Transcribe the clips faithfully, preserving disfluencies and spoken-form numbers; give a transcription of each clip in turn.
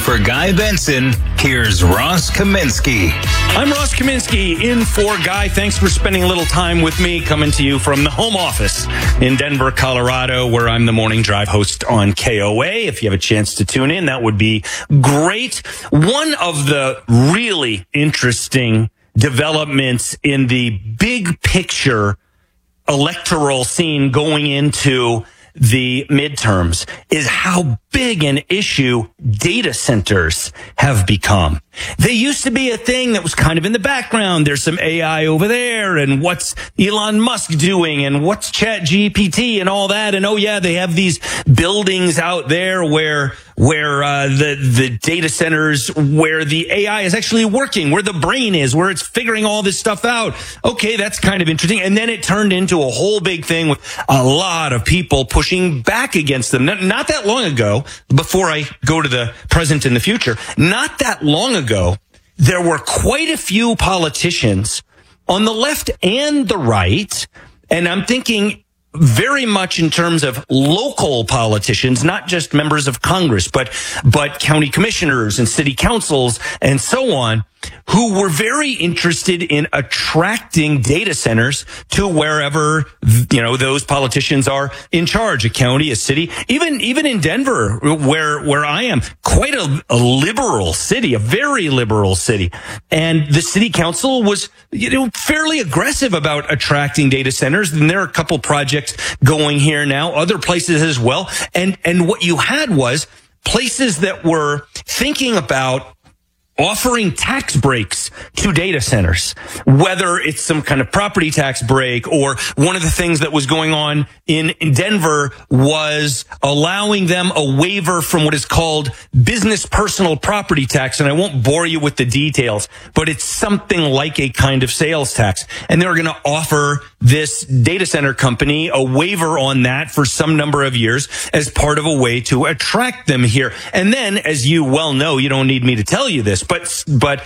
For Guy Benson, here's Ross Kaminsky. I'm Ross Kaminsky in for Guy. Thanks for spending a little time with me, coming to you from the home office in Denver, Colorado, where I'm the morning drive host on K O A. If you have a chance to tune in, that would be great. One of the really interesting developments in the big picture electoral scene going into the midterms is how big an issue data centers have become. They used to be a thing that was kind of in the background. There's some A I over there, and what's Elon Musk doing, and what's Chat G P T and all that. And oh yeah, they have these buildings out there where where uh, the the data centers, where the A I is actually working, where the brain is, where it's figuring all this stuff out. Okay, that's kind of interesting. And then it turned into a whole big thing with a lot of people pushing back against them. Not, not that long ago, before I go to the present and the future, not that long ago, there were quite a few politicians on the left and the right, and I'm thinking very much in terms of local politicians, not just members of Congress, but but county commissioners and city councils and so on, who were very interested in attracting data centers to wherever, you know, those politicians are in charge, a county, a city, even even in Denver, where where I am, quite a, a liberal city, a very liberal city. And the city council was, you know, fairly aggressive about attracting data centers. And there are a couple projects going here now, other places as well. And and what you had was places that were thinking about offering tax breaks to data centers, whether it's some kind of property tax break, or one of the things that was going on in, in Denver was allowing them a waiver from what is called business personal property tax. And I won't bore you with the details, but it's something like a kind of sales tax. And they were going to offer this data center company a waiver on that for some number of years as part of a way to attract them here. And then, as you well know, you don't need me to tell you this, But, but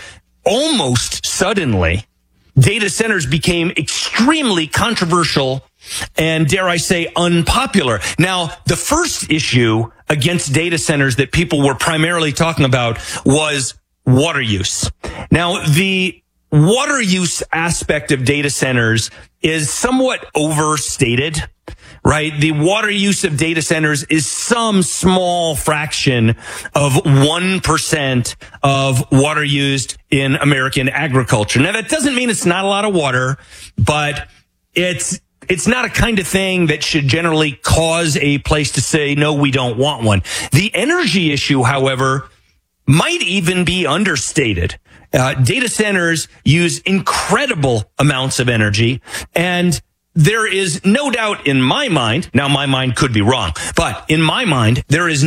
almost suddenly, data centers became extremely controversial and, dare I say, unpopular. Now, the first issue against data centers that people were primarily talking about was water use. Now, the water use aspect of data centers is somewhat overstated. Right? The water use of data centers is some small fraction of one percent of water used in American agriculture. Now, that doesn't mean it's not a lot of water, but it's it's not a kind of thing that should generally cause a place to say, no, we don't want one. The energy issue, however, might even be understated. Uh, data centers use incredible amounts of energy, and there is no doubt in my mind, now my mind could be wrong, but in my mind, there is